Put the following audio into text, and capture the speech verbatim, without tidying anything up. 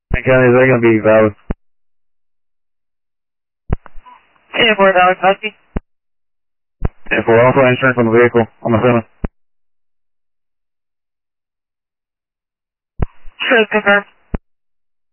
And County, is that going to be valid? ten four, Alex Husky. ten four, also insurance on the vehicle, I'm assuming. Sure, confirm.